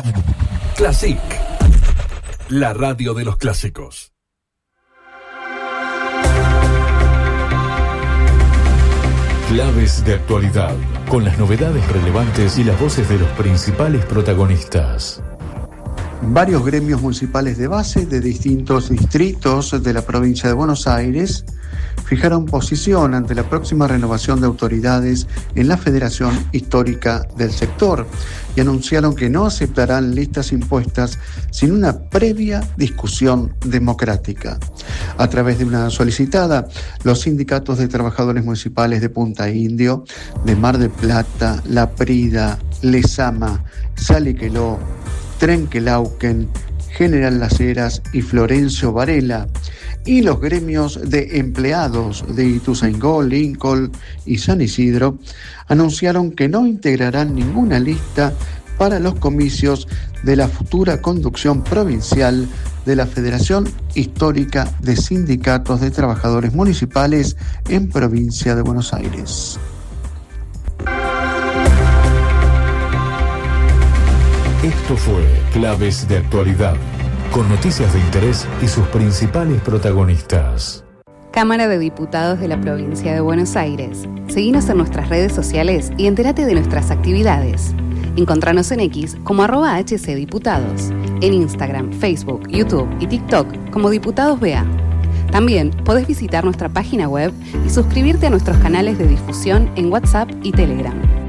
Classic, la radio de los clásicos. Claves de actualidad, con las novedades relevantes y las voces de los principales protagonistas. Varios gremios municipales de base de distintos distritos de la provincia de Buenos Aires fijaron posición ante la próxima renovación de autoridades en la Federación Histórica del sector y anunciaron que no aceptarán listas impuestas sin una previa discusión democrática. A través de una solicitada, los sindicatos de trabajadores municipales de Punta Indio, de Mar del Plata, La Prida, Lezama, Saliqueló, Trenquelauquen, General Las Heras y Florencio Varela, y los gremios de empleados de Ituzaingó, Lincoln y San Isidro anunciaron que no integrarán ninguna lista para los comicios de la futura conducción provincial de la Federación Histórica de Sindicatos de Trabajadores Municipales en Provincia de Buenos Aires. Esto fue Claves de Actualidad, con noticias de interés y sus principales protagonistas. Cámara de Diputados de la Provincia de Buenos Aires. Seguinos en nuestras redes sociales y entérate de nuestras actividades. Encontranos en X como @HCDiputados, en Instagram, Facebook, YouTube y TikTok como Diputados BA. También podés visitar nuestra página web y suscribirte a nuestros canales de difusión en WhatsApp y Telegram.